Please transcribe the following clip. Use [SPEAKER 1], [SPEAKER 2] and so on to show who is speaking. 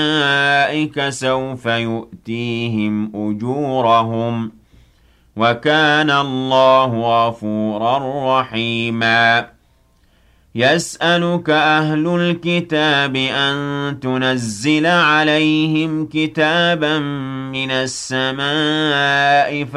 [SPEAKER 1] أولئك سوف يؤتيهم أجورهم وكان الله غفورا رحيما يسألك أهل الكتاب أن تنزل عليهم كتابا من السماء